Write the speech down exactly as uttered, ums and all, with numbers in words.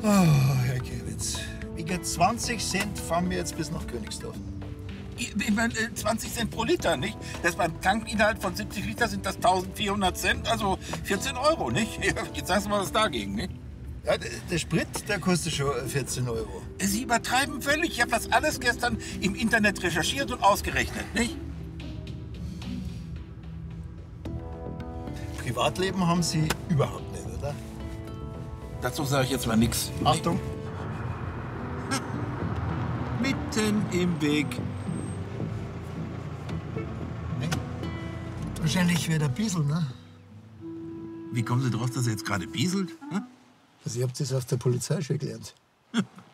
Oh, Herr Kewitz, wegen zwanzig Cent fahren wir jetzt bis nach Königsdorf. Ich meine, äh, zwanzig Cent pro Liter, nicht? Das beim Tankinhalt von siebzig Liter sind das eintausendvierhundert Cent, also vierzehn Euro, nicht? Jetzt sagst du mal was dagegen, nicht? Ja, der, der Sprit, der kostet schon vierzehn Euro. Sie übertreiben völlig. Ich habe das alles gestern im Internet recherchiert und ausgerechnet, nicht? Privatleben haben Sie überhaupt nicht, oder? Dazu sage ich jetzt mal nichts. Achtung. Mitten im Weg. Nee. Wahrscheinlich wäre der Biesel, ne? Wie kommen Sie drauf, dass er jetzt gerade bieselt? Hm? Also, ihr habt das auf der Polizei schon gelernt.